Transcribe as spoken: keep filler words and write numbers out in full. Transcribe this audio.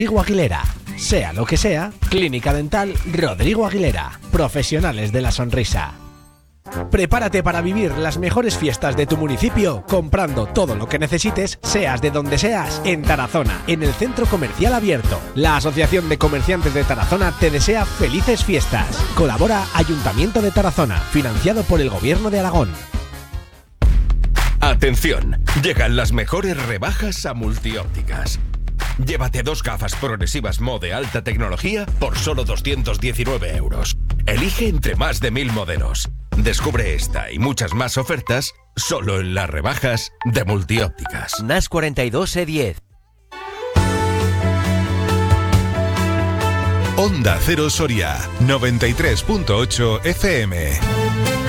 Rodrigo Aguilera. Sea lo que sea, Clínica Dental Rodrigo Aguilera. Profesionales de la sonrisa. Prepárate para vivir las mejores fiestas de tu municipio comprando todo lo que necesites, seas de donde seas, en Tarazona, en el Centro Comercial Abierto. La Asociación de Comerciantes de Tarazona te desea felices fiestas. Colabora Ayuntamiento de Tarazona, financiado por el Gobierno de Aragón. Atención, llegan las mejores rebajas a Multiópticas. Llévate dos gafas progresivas Mo de alta tecnología por solo doscientos diecinueve euros. Elige entre más de mil modelos. Descubre esta y muchas más ofertas solo en las rebajas de Multiópticas. N A S cuarenta y dos E diez. Onda Cero Soria, noventa y tres punto ocho F M.